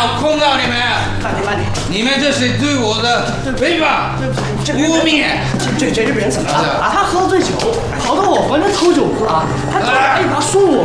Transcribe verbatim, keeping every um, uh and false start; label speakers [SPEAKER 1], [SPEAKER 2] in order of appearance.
[SPEAKER 1] 要控告你们！
[SPEAKER 2] 慢点慢点，
[SPEAKER 1] 你们这是对我的诽谤、污蔑。
[SPEAKER 2] 这这这人怎么了？啊，他喝醉酒跑到我房间偷酒喝啊！他还有他送